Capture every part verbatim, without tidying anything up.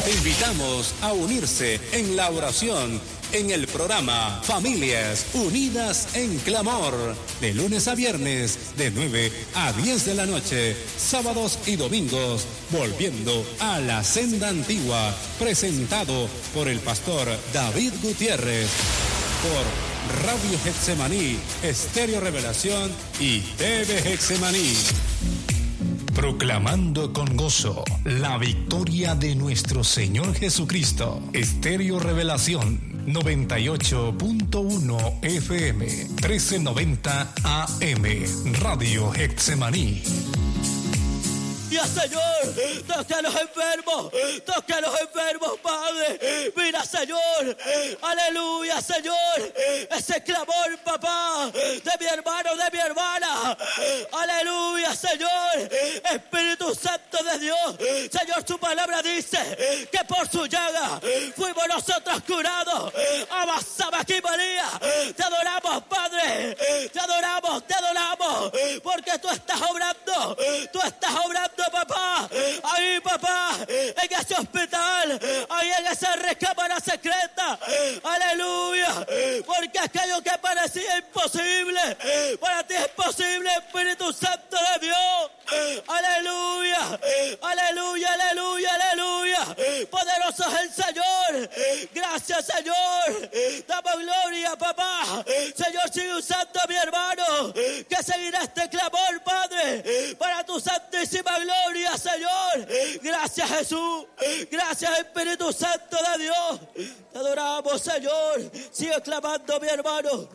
Te invitamos a unirse en la oración en el programa Familias Unidas en Clamor, de lunes a viernes, de nueve a diez de la noche, sábados y domingos, volviendo a la senda antigua, presentado por el pastor David Gutiérrez, por Radio Getsemaní, Estéreo Revelación y T V Getsemaní. Proclamando con gozo la victoria de nuestro Señor Jesucristo. Estéreo Revelación noventa y ocho punto uno F M, trece noventa A M, Radio Getsemaní. Dios, Señor, toque a los enfermos, toque a los enfermos, Padre. Mira, Señor, aleluya, Señor, ese clamor, papá, de mi hermano, de mi hermana, aleluya, Señor, Espíritu Santo de Dios. Señor, tu palabra dice que por su llaga fuimos nosotros curados. Avanzaba aquí, María, te adoramos, Padre, te adoramos, te adoramos, porque tú estás obrando, tú estás obrando, papá, ahí, papá, en ese hospital, ahí en esa recámara secreta, aleluya, porque aquello que parecía imposible, para ti es posible, Espíritu Santo de Dios, aleluya, aleluya, aleluya, aleluya, poderoso es el Señor, gracias, Señor, damos gloria, papá, Señor, sigue usando a mi hermano, que seguirá este clamor, Padre, para tu santísima gloria. Gloria, Señor. Gracias, Jesús. Gracias, Espíritu Santo de Dios. Te adoramos, Señor. Sigue clamando, mi hermano.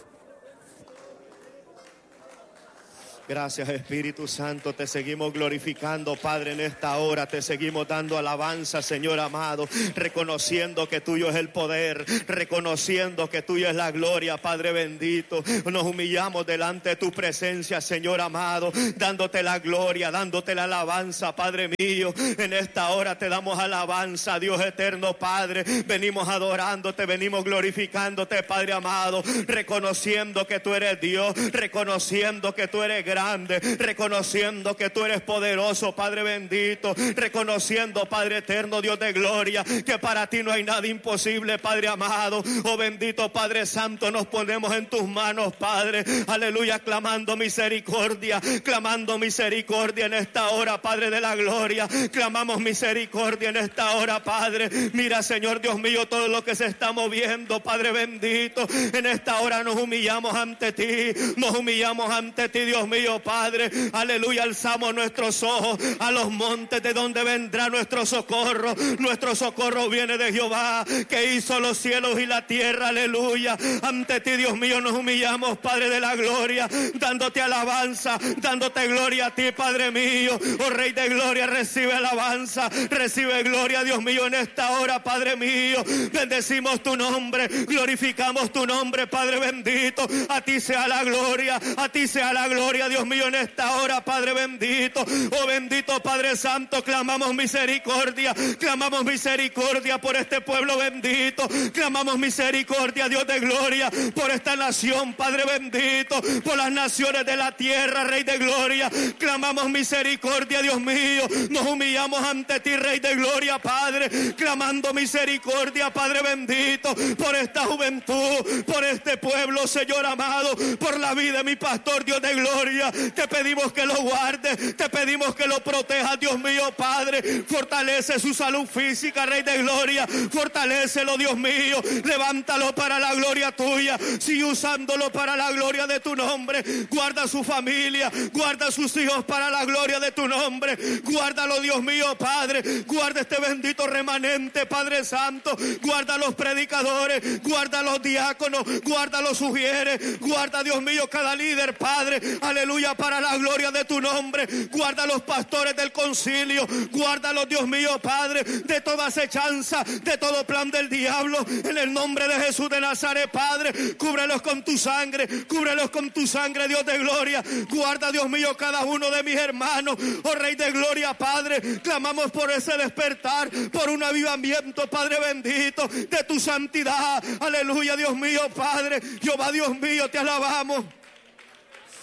Gracias, Espíritu Santo, te seguimos glorificando, Padre, en esta hora, te seguimos dando alabanza, Señor amado, reconociendo que tuyo es el poder, reconociendo que tuya es la gloria, Padre bendito. Nos humillamos delante de tu presencia, Señor amado, dándote la gloria, dándote la alabanza, Padre mío. En esta hora te damos alabanza, Dios eterno, Padre, venimos adorándote, venimos glorificándote, Padre amado, reconociendo que tú eres Dios, reconociendo que tú eres grande, reconociendo que tú eres poderoso, Padre bendito, reconociendo, Padre eterno, Dios de gloria, que para ti no hay nada imposible, Padre amado. Oh bendito Padre Santo, nos ponemos en tus manos, Padre, aleluya, clamando misericordia, clamando misericordia en esta hora, Padre de la gloria, clamamos misericordia en esta hora, Padre. Mira, Señor Dios mío, todo lo que se está moviendo, Padre bendito, en esta hora nos humillamos ante ti, nos humillamos ante ti, Dios mío, Padre, aleluya, alzamos nuestros ojos a los montes, de donde vendrá nuestro socorro. Nuestro socorro viene de Jehová, que hizo los cielos y la tierra, aleluya. Ante ti, Dios mío, nos humillamos, Padre de la gloria, dándote alabanza, dándote gloria a ti, Padre mío. Oh Rey de gloria, recibe alabanza, recibe gloria, Dios mío, en esta hora, Padre mío. Bendecimos tu nombre, glorificamos tu nombre, Padre bendito. A ti sea la gloria, a ti sea la gloria, Dios mío, en esta hora, Padre bendito. Oh bendito Padre Santo, clamamos misericordia, clamamos misericordia por este pueblo bendito, clamamos misericordia, Dios de gloria, por esta nación, Padre bendito, por las naciones de la tierra, Rey de gloria, clamamos misericordia, Dios mío, nos humillamos ante ti, Rey de gloria, Padre, clamando misericordia, Padre bendito, por esta juventud, por este pueblo, Señor amado, por la vida de mi pastor, Dios de gloria. Te pedimos que lo guardes, te pedimos que lo protejas, Dios mío, Padre. Fortalece su salud física, Rey de gloria, fortalécelo, Dios mío, levántalo para la gloria tuya, sigue usándolo para la gloria de tu nombre. Guarda su familia, guarda sus hijos para la gloria de tu nombre. Guárdalo, Dios mío, Padre, guarda este bendito remanente, Padre Santo, guarda los predicadores, guarda los diáconos, guarda los sugieres, guarda, Dios mío, cada líder, Padre, aleluya, para la gloria de tu nombre. Guarda los pastores del concilio, guárdalos, Dios mío, Padre, de toda acechanza, de todo plan del diablo, en el nombre de Jesús de Nazaret, Padre. Cúbrelos con tu sangre, cúbrelos con tu sangre, Dios de gloria. Guarda, Dios mío, cada uno de mis hermanos, oh Rey de gloria, Padre. Clamamos por ese despertar, por un avivamiento, Padre bendito, de tu santidad, aleluya, Dios mío, Padre. Jehová, Dios mío, te alabamos.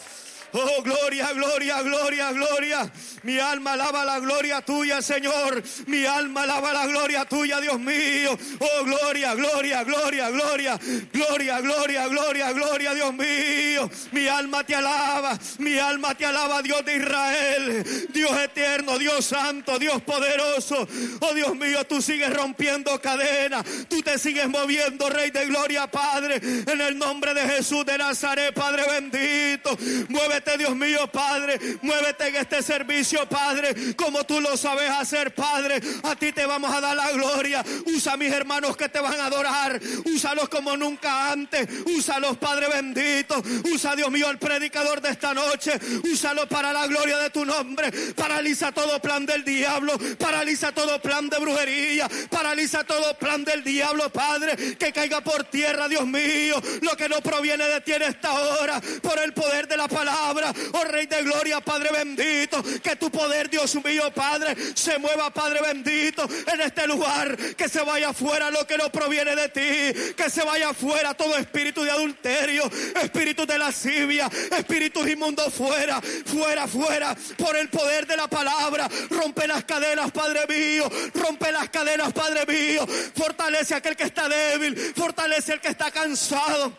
Oh, gloria, gloria, gloria, gloria. Mi alma alaba la gloria tuya, Señor. Mi alma alaba la gloria tuya, Dios mío. Oh, gloria, gloria, gloria, gloria. Gloria, gloria, gloria, gloria, Dios mío. Mi alma te alaba. Mi alma te alaba, Dios de Israel. Dios eterno, Dios santo, Dios poderoso. Oh, Dios mío, tú sigues rompiendo cadenas. Tú te sigues moviendo, Rey de gloria, Padre. En el nombre de Jesús de Nazaret, Padre bendito. Muévete, Dios mío, Padre. Muévete en este servicio, Padre, como tú lo sabes hacer, Padre. A ti te vamos a dar la gloria. Usa a mis hermanos que te van a adorar. Úsalos como nunca antes. Úsalos, Padre bendito. Usa, Dios mío, al predicador de esta noche. Úsalo para la gloria de tu nombre. Paraliza todo plan del diablo. Paraliza todo plan de brujería. Paraliza todo plan del diablo, Padre. Que caiga por tierra, Dios mío. Lo que no proviene de ti en esta hora. Por el poder de la palabra. Oh, Rey de gloria, Padre bendito. Que tu poder, Dios mío, Padre, se mueva, Padre bendito, en este lugar. Que se vaya afuera lo que no proviene de ti. Que se vaya afuera todo espíritu de adulterio, espíritu de lascivia, espíritus inmundos fuera, fuera, fuera. Por el poder de la palabra. Rompe las cadenas, Padre mío. Rompe las cadenas, Padre mío. Fortalece a aquel que está débil. Fortalece al que está cansado.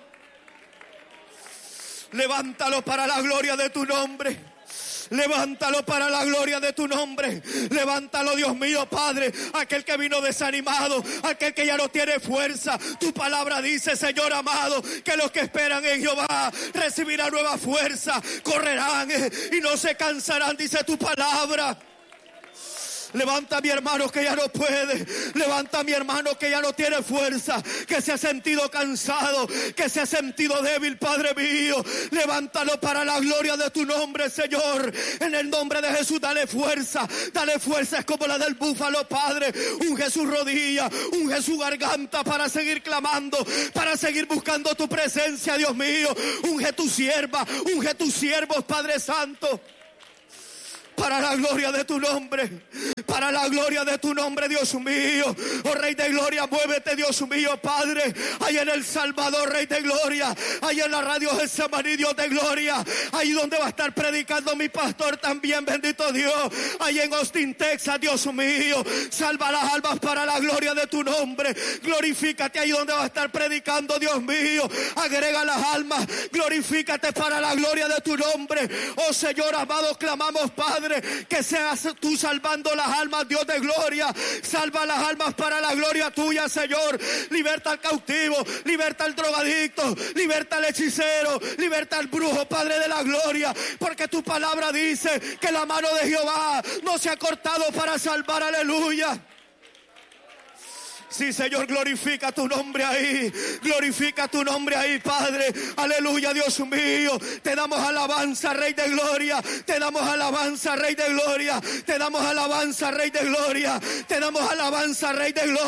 Levántalo para la gloria de tu nombre. Levántalo para la gloria de tu nombre. Levántalo, Dios mío, Padre. Aquel que vino desanimado, aquel que ya no tiene fuerza. Tu palabra dice, Señor amado, que los que esperan en Jehová recibirán nueva fuerza. Correrán y no se cansarán, dice tu palabra. Levanta a mi hermano que ya no puede. Levanta a mi hermano que ya no tiene fuerza, que se ha sentido cansado, que se ha sentido débil, Padre mío. Levántalo para la gloria de tu nombre, Señor. En el nombre de Jesús, dale fuerza. Dale fuerza, es como la del búfalo, Padre. Unge su rodilla, unge su garganta para seguir clamando, para seguir buscando tu presencia, Dios mío. Unge tu sierva, unge tus siervos, Padre Santo. Para la gloria de tu nombre. Para la gloria de tu nombre, Dios mío. Oh, Rey de gloria, muévete, Dios mío, Padre. Ahí en El Salvador, Rey de gloria. Ahí en la radio Getsemaní, Dios de gloria. Ahí donde va a estar predicando mi pastor también, bendito Dios. Ahí en Austin, Texas, Dios mío. Salva las almas para la gloria de tu nombre. Glorifícate ahí donde va a estar predicando, Dios mío. Agrega las almas. Glorifícate para la gloria de tu nombre. Oh, Señor amado, clamamos, Padre, que seas tú salvando las almas, Dios de gloria. Salva las almas para la gloria tuya, Señor. Liberta al cautivo, liberta al drogadicto, liberta al hechicero, liberta al brujo, Padre de la gloria. Porque tu palabra dice que la mano de Jehová no se ha cortado para salvar, aleluya. Sí, Señor, glorifica tu nombre ahí. Glorifica tu nombre ahí, Padre. Aleluya, Dios mío. Te damos alabanza, Rey de gloria. Te damos alabanza, Rey de gloria. Te damos alabanza, Rey de gloria. Te damos alabanza, Rey de gloria.